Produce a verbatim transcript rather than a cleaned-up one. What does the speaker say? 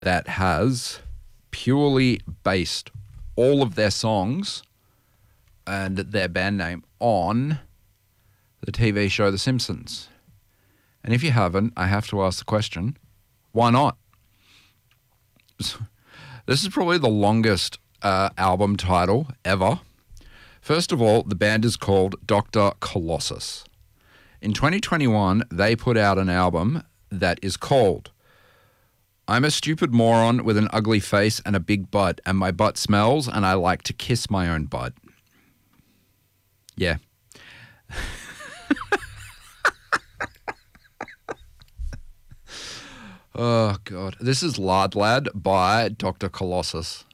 that has purely based all of their songs and their band name on the T V show The Simpsons? And if you haven't, I have to ask the question, why not? This is probably the longest uh, album title ever. First of all, the band is called Doctor Colossus. In twenty twenty-one, they put out an album that is called I'm a Stupid Moron with an Ugly Face and a Big Butt, and my butt smells, and I like to kiss my own butt. Yeah. Oh, God. This is Lard Lad by Doctor Colossus.